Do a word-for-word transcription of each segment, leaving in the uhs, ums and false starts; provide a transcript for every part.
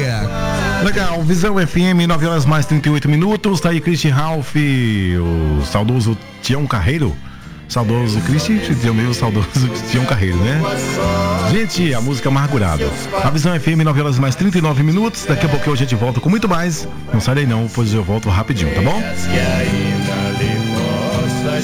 dia. Legal, Visão F M, nove horas mais trinta e oito minutos. Tá aí Christian Ralph, o saudoso Tião Carreiro. Saudoso Christian, mesmo saudoso Tião Carreiro, né? Gente, a música amargurada. A Visão F M, nove horas mais trinta e nove minutos. Daqui a pouco a gente volta com muito mais. Não sai daí não, pois eu volto rapidinho, tá bom? Que ainda lhe posso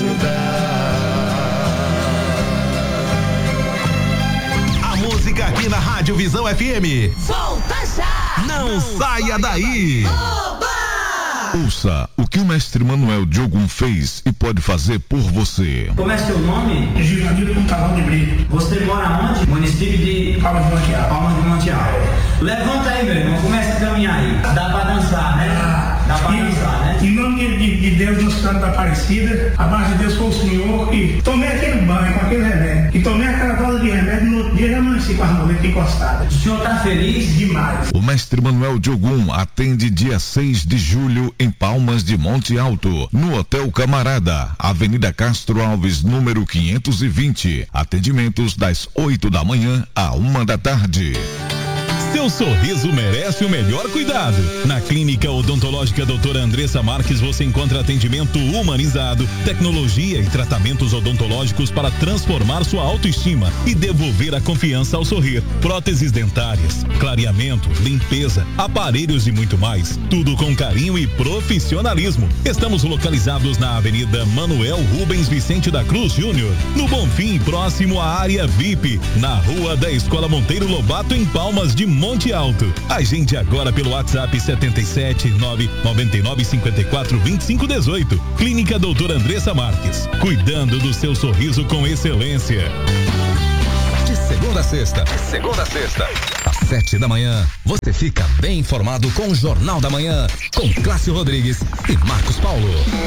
ajudar. A música aqui na Rádio Visão F M. Volta já! Não, Não saia daí! Oba! Ouça o que o mestre Manuel Diogum fez e pode fazer por você. Como é seu nome? Givanildo Pontalão de Brito. Você mora onde? Município de Palmas de Monte Alto. Palmas de Monte Alto. Levanta aí, meu irmão, começa a caminhar aí. Dá pra dançar, né? Ah, Dá pra e, dançar, né? Em nome de, de Deus, no Santo da Aparecida, a base de Deus foi o Senhor que tomei aquele banho com aquele remédio. E tomei aquela dose de remédio no dia já amanheci com as muletas encostadas. O senhor tá feliz? Demais. O mestre Manuel Diogum atende dia seis de julho em Palmas de Monte Alto, no Hotel Camarada, Avenida Castro Alves, número quinhentos e vinte. Atendimentos das oito da manhã à uma da tarde. Seu sorriso merece o melhor cuidado. Na Clínica Odontológica doutora Andressa Marques você encontra atendimento humanizado, tecnologia e tratamentos odontológicos para transformar sua autoestima e devolver a confiança ao sorrir. Próteses dentárias, clareamento, limpeza, aparelhos e muito mais. Tudo com carinho e profissionalismo. Estamos localizados na Avenida Manuel Rubens Vicente da Cruz Júnior, no Bonfim, próximo à área V I P, na Rua da Escola Monteiro Lobato, em Palmas de Monte Alto. Agende agora pelo WhatsApp setenta e sete, nove nove nove, cinquenta e quatro, vinte e cinco, dezoito. Clínica doutora Andressa Marques, cuidando do seu sorriso com excelência. De segunda a sexta, de segunda a sexta, às sete da manhã, você fica bem informado com o Jornal da Manhã, com Cláudio Rodrigues e Marcos Paulo.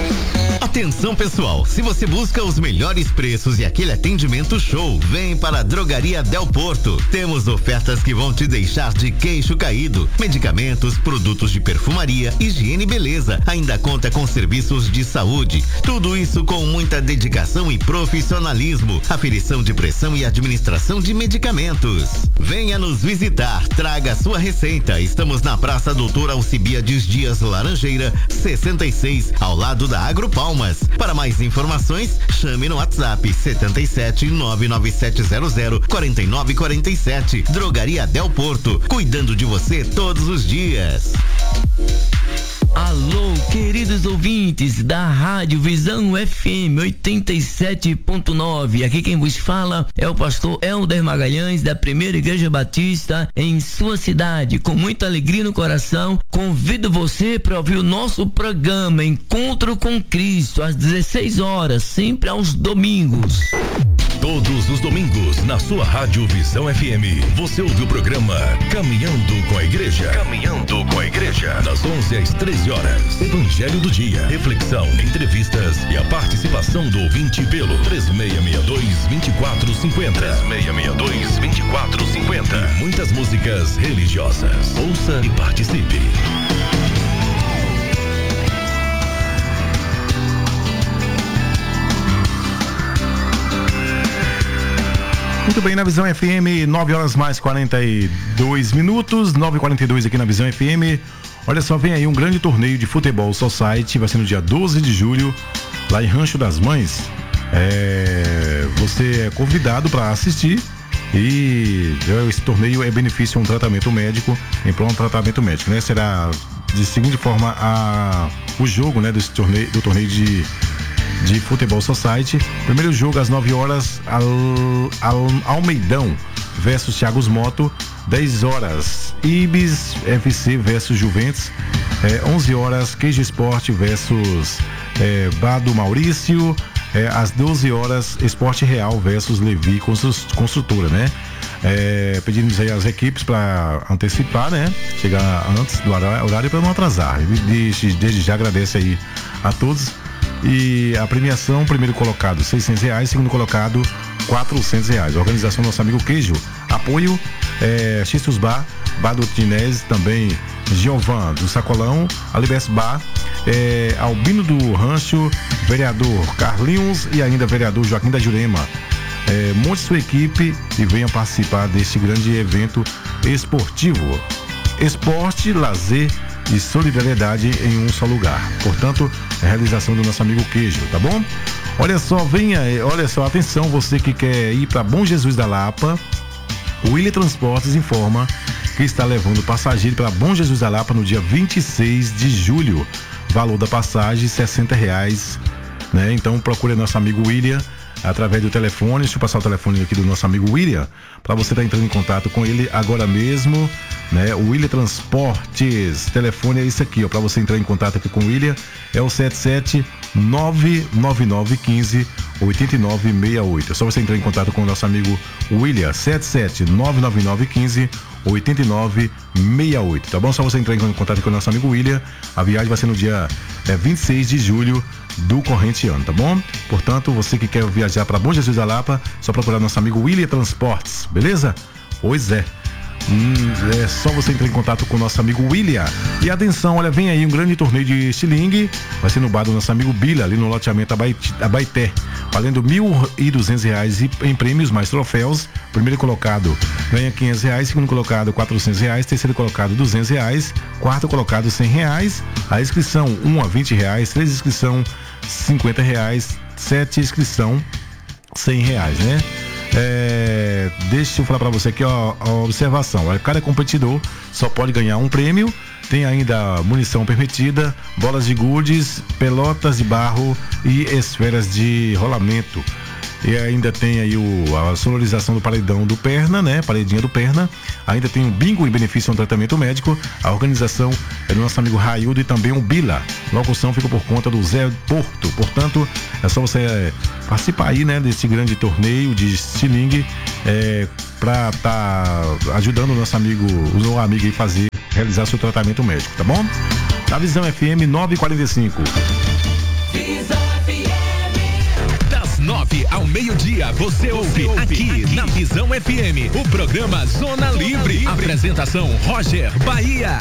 Atenção pessoal, se você busca os melhores preços e aquele atendimento show, vem para a Drogaria Del Porto. Temos ofertas que vão te deixar de queixo caído. Medicamentos, produtos de perfumaria, higiene e beleza. Ainda conta com serviços de saúde. Tudo isso com muita dedicação e profissionalismo. Aferição de pressão e administração de medicamentos. Venha nos visitar, traga sua receita. Estamos na Praça Doutor Alcibiades Dias Laranjeira, sessenta e seis, ao lado da Agropalmas. Para mais informações, chame no WhatsApp setenta e sete, nove nove sete zero zero, quatro nove quatro sete. Drogaria Del Porto, cuidando de você todos os dias. Alô, queridos ouvintes da Rádio Visão F M oitenta e sete ponto nove. Aqui quem vos fala é o pastor Helder Magalhães, da Primeira Igreja Batista em sua cidade. Com muita alegria no coração, convido você para ouvir o nosso programa Encontro com Cristo, às dezesseis horas, sempre aos domingos. Todos os domingos, na sua Rádio Visão F M, você ouve o programa Caminhando com a Igreja. Caminhando com a Igreja. Das onze às treze horas. Evangelho do dia, reflexão, entrevistas e a participação do ouvinte pelo três seis seis dois, dois quatro cinco zero. três seis seis dois, dois quatro cinco zero. E muitas músicas religiosas. Ouça e participe. Muito bem, na Visão F M, nove horas mais quarenta e dois minutos, nove e quarenta e dois aqui na Visão F M. Olha só, vem aí um grande torneio de futebol society, vai ser no dia doze de julho, lá em Rancho das Mães. É, você é convidado para assistir e esse torneio é benefício a um tratamento médico, em prol de um tratamento médico, né? Será de seguinte forma a, o jogo, né, desse torneio, do torneio de de Futebol Society. Primeiro jogo às nove horas, Al, Al, Almeidão versus Thiagos Moto. dez horas, Ibis F C versus Juventus. É, onze horas, Queijo Esporte versus é, Bado Maurício. É, às doze horas, Esporte Real versus Levi Construtora, né? É, pedimos aí as equipes para antecipar, né? Chegar antes do horário para não atrasar. Desde, desde já agradece aí a todos. E a premiação, primeiro colocado seiscentos reais, segundo colocado quatrocentos reais. A organização do nosso amigo Queijo. Apoio é, Xistos Bar, Bar do Tinés, também Giovan do Sacolão, Alibes Bar, é, Albino do Rancho, vereador Carlinhos e ainda vereador Joaquim da Jurema. É, monte sua equipe e venha participar deste grande evento esportivo. esporte, lazer e solidariedade em um só lugar. Portanto, é a realização do nosso amigo Queijo, tá bom? Olha só, venha, olha só, atenção, você que quer ir para Bom Jesus da Lapa, o William Transportes informa que está levando passageiro para Bom Jesus da Lapa no dia vinte e seis de julho. Valor da passagem sessenta reais, né? Então procure nosso amigo William através do telefone. Deixa eu passar o telefone aqui do nosso amigo William para você estar tá entrando em contato com ele agora mesmo, né? O William Transportes, telefone é isso aqui, ó, para você entrar em contato aqui com o William, é o sete sete nove nove nove um cinco oito nove seis oito. É só você entrar em contato com o nosso amigo William, sete sete nove nove nove um cinco oito nove seis oito, tá bom? Só você entrar em contato com o nosso amigo William. A viagem vai ser no dia é, vinte e seis de julho do corrente ano, tá bom? Portanto, você que quer viajar para Bom Jesus da Lapa, só procurar nosso amigo William Transportes, beleza? Pois é. Hum, é só você entrar em contato com o nosso amigo William. E atenção, olha, vem aí um grande torneio de estilingue. Vai ser no bar do nosso amigo Bila, ali no loteamento Abaité, valendo mil e duzentos reais em prêmios mais troféus. Primeiro colocado ganha quinhentos reais, segundo colocado quatrocentos reais, terceiro colocado duzentos reais, quarto colocado cem reais. A inscrição um a vinte reais, três inscrição cinquenta reais, sete inscrição cem reais, né? É, deixa eu falar para você aqui, ó, a observação. Cada competidor só pode ganhar um prêmio. Tem ainda munição permitida, bolas de gudes, pelotas de barro e esferas de rolamento. E ainda tem aí o, a sonorização do paredão do Perna, né? Paredinha do Perna. Ainda tem um bingo em benefício a um tratamento médico. A organização é do nosso amigo Raildo e também o Bila. Locução fica por conta do Zé Porto. Portanto, é só você é, participar aí, né? Desse grande torneio de estilingue, é, pra tá ajudando o nosso amigo, o seu amigo aí fazer, realizar seu tratamento médico, tá bom? Na Visão F M nove e quarenta e cinco. nove ao meio-dia, você ouve aqui na Visão F M, o programa Zona Livre. Apresentação Roger Bahia.